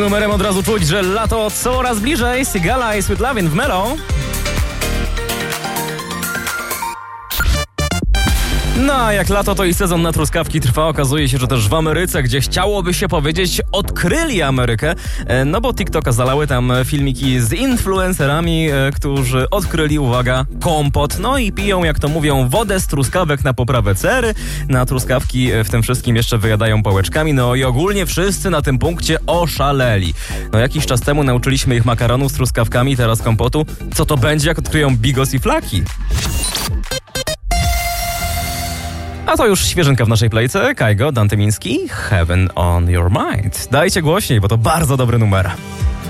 Numerem od razu czuć, że lato coraz bliżej. Sigala i Sweet Lovin' w Melo. No a jak lato, to i sezon na truskawki trwa. Okazuje się, że też w Ameryce, gdzie chciałoby się powiedzieć, odkryli Amerykę. No bo TikToka zalały tam filmiki z influencerami, którzy odkryli, uwaga, kompot. No i piją, jak to mówią, wodę z truskawek na poprawę cery. Na truskawki w tym wszystkim jeszcze wyjadają pałeczkami. No i ogólnie wszyscy na tym punkcie oszaleli. No jakiś czas temu nauczyliśmy ich makaronu z truskawkami, teraz kompotu. Co to będzie, jak odkryją bigos i flaki? A to już świeżynka w naszej playce. Kajgo, Dante Miński, Heaven on Your Mind. Dajcie głośniej, bo to bardzo dobry numer.